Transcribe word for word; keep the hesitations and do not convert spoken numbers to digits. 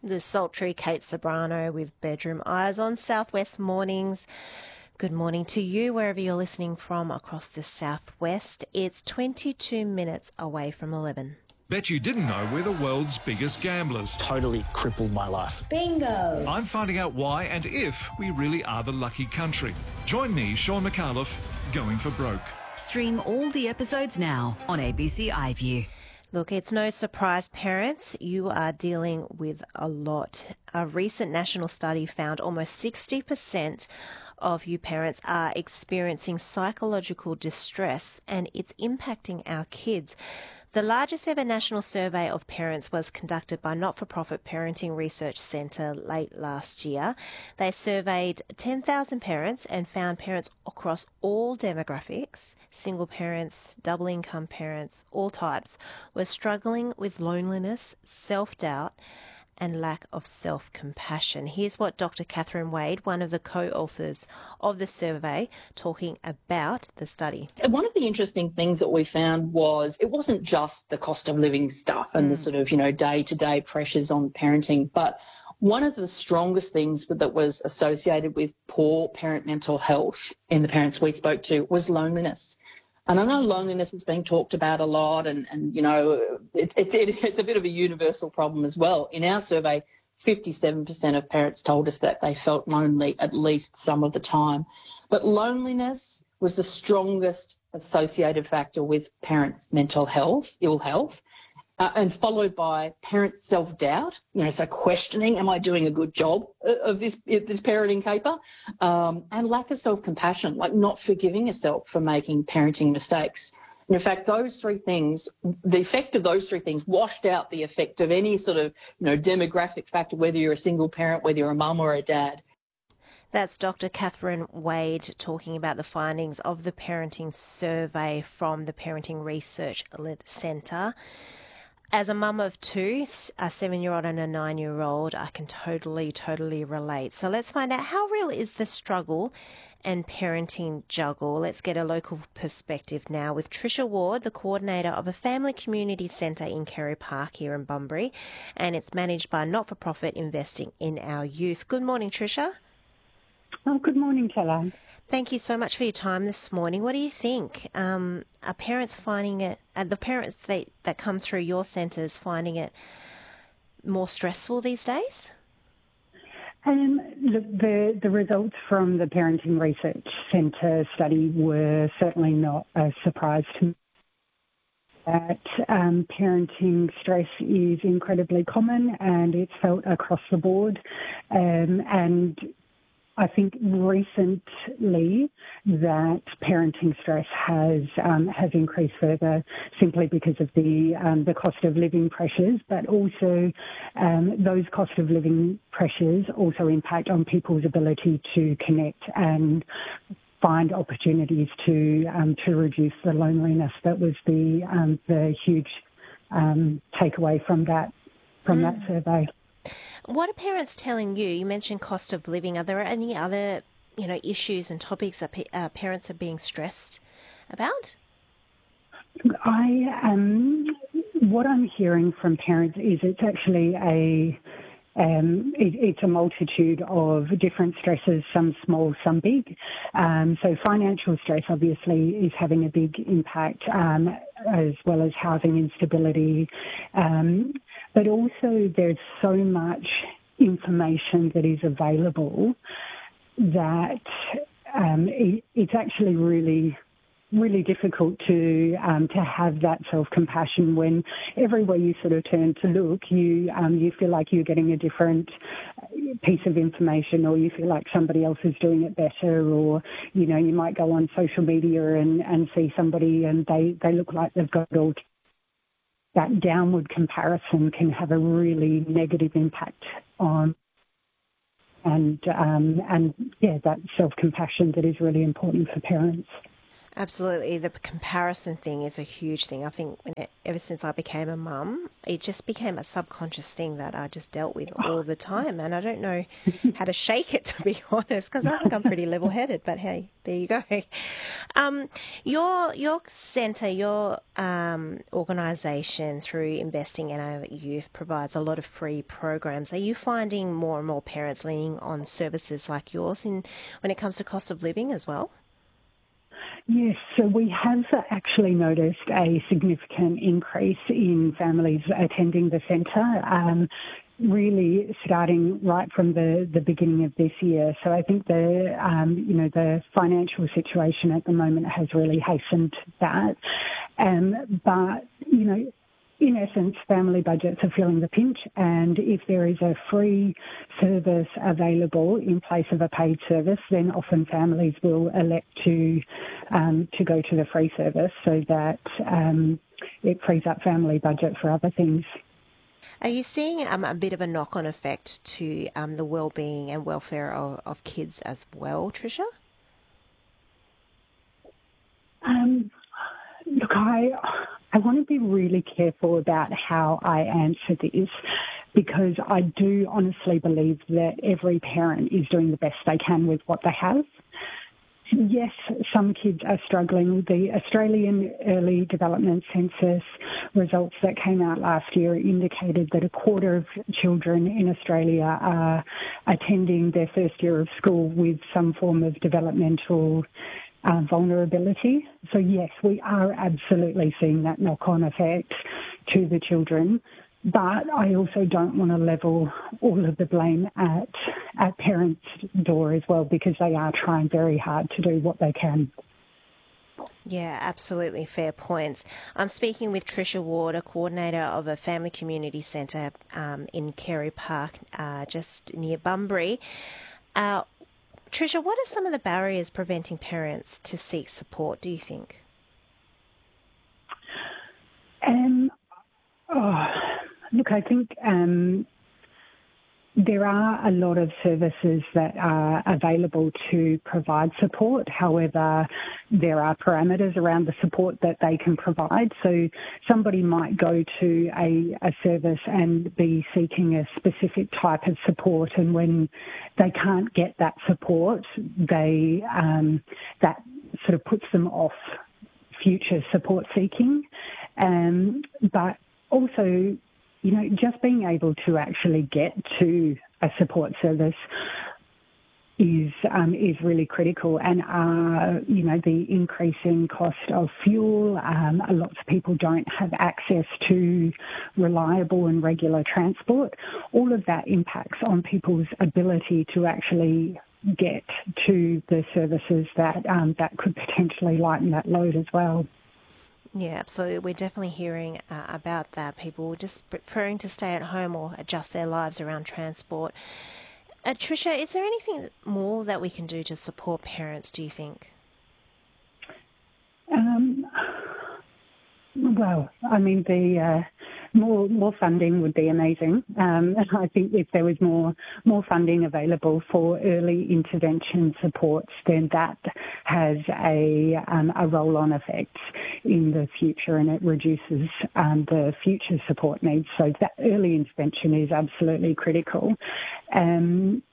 The sultry Kate Sobrano with Bedroom Eyes on Southwest Mornings. Good morning to you wherever you're listening from across the Southwest. It's twenty-two minutes away from eleven. Bet you didn't know we're the world's biggest gamblers. Totally crippled my life. Bingo! I'm finding out why and if we really are the lucky country. Join me, Sean McAuliffe, Going for Broke. Stream all the episodes now on A B C iView. Look, it's no surprise, parents, you are dealing with a lot. A recent national study found almost sixty percent of you parents are experiencing psychological distress, and it's impacting our kids. The largest ever national survey of parents was conducted by not-for-profit Parenting Research Centre late last year. They surveyed ten thousand parents and found parents across all demographics, single parents, double-income parents, all types, were struggling with loneliness, self-doubt, and lack of self-compassion. Here's what Doctor Catherine Wade, one of the co-authors of the survey, talking about the study. One of the interesting things that we found was it wasn't just the cost of living stuff and mm. the sort of, you know, day-to-day pressures on parenting, but one of the strongest things that was associated with poor parent mental health in the parents we spoke to was loneliness. And I know loneliness is being talked about a lot and, and you know, it, it, it's a bit of a universal problem as well. In our survey, fifty-seven percent of parents told us that they felt lonely at least some of the time. But loneliness was the strongest associated factor with parent mental health, ill health, uh, and followed by parent self-doubt, you know, so questioning, am I doing a good job of this this parenting caper? Um, and lack of self-compassion, like not forgiving yourself for making parenting mistakes. And in fact, those three things, the effect of those three things washed out the effect of any sort of, you know, demographic factor, whether you're a single parent, whether you're a mum or a dad. That's Doctor Catherine Wade talking about the findings of the parenting survey from the Parenting Research Centre. As a mum of two, a seven-year-old and a nine-year-old, I can totally, totally relate. So let's find out, how real is the struggle and parenting juggle? Let's get a local perspective now with Tricia Ward, the coordinator of a family community centre in Kerry Park here in Bunbury, and it's managed by not-for-profit Investing in Our Youth. Good morning, Tricia. Oh, good morning, Caroline. Thank you so much for your time this morning. What do you think? Um, are parents finding it, are the parents that, that come through your centres finding it more stressful these days? Um, look, the, the results from the Parenting Research Centre study were certainly not a surprise to me. That um, parenting stress is incredibly common and it's felt across the board. Um, and I think recently that parenting stress has um, has increased further simply because of the um, the cost of living pressures, but also um, those cost of living pressures also impact on people's ability to connect and find opportunities to um, to reduce the loneliness. That was the um, the huge um, takeaway from that from mm. that survey. What are parents telling you? You mentioned cost of living. Are there any other, you know, issues and topics that uh, parents are being stressed about? I um, what I'm hearing from parents is it's actually a um, it, it's a multitude of different stresses, some small, some big. Um, so financial stress obviously is having a big impact, um, as well as housing instability. Um, But also there's so much information that is available that um, it, it's actually really, really difficult to um, to have that self-compassion when everywhere you sort of turn to look, you um, you feel like you're getting a different piece of information, or you feel like somebody else is doing it better, or, you know, you might go on social media and, and see somebody and they, they look like they've got it all. That downward comparison can have a really negative impact on, and um, and yeah, that self-compassion that is really important for parents. Absolutely. The comparison thing is a huge thing. I think when it, ever since I became a mum, it just became a subconscious thing that I just dealt with all the time. And I don't know how to shake it, to be honest, because I think I'm pretty level-headed. But hey, there you go. Um, your your centre, your um, organisation, through investing in our youth, provides a lot of free programs. Are you finding more and more parents leaning on services like yours in when it comes to cost of living as well? Yes, so we have actually noticed a significant increase in families attending the centre, um, really starting right from the, the beginning of this year. So I think the um, you know the financial situation at the moment has really hastened that. Um, but you know. In essence, family budgets are feeling the pinch, and if there is a free service available in place of a paid service, then often families will elect to um, to go to the free service so that um, it frees up family budget for other things. Are you seeing um, a bit of a knock-on effect to um, the well-being and welfare of, of kids as well, Tricia? Um, look, I... I want to be really careful about how I answer this, because I do honestly believe that every parent is doing the best they can with what they have. Yes, some kids are struggling. The Australian Early Development Census results that came out last year indicated that a quarter of children in Australia are attending their first year of school with some form of developmental Uh, vulnerability. So yes, we are absolutely seeing that knock-on effect to the children, but I also don't want to level all of the blame at at parents' door as well, because they are trying very hard to do what they can. Yeah, absolutely fair points. I'm speaking with Tricia Ward, a coordinator of a family community centre um, in Carey Park, uh, just near Bunbury. Uh, Tricia, what are some of the barriers preventing parents to seek support, do you think? Um, oh, look, I think um, there are a lot of services that are available to provide support. However, there are parameters around the support that they can provide. So somebody might go to a, a service and be seeking a specific type of support, and when they can't get that support, they um, that sort of puts them off future support seeking. Um, but also, you know, just being able to actually get to a support service is um, is really critical. And, uh, you know, the increasing cost of fuel, um, lots of people don't have access to reliable and regular transport. All of that impacts on people's ability to actually get to the services that um, that could potentially lighten that load as well. Yeah, absolutely. We're definitely hearing uh, about that. People just preferring to stay at home or adjust their lives around transport. Uh, Tricia, is there anything more that we can do to support parents, do you think? Um, well, I mean, the uh, more more funding would be amazing. Um, I think if there was more more funding available for early intervention supports, then that has a um, a roll-on effect in the future, and it reduces um, the future support needs. So that early intervention is absolutely critical. Um,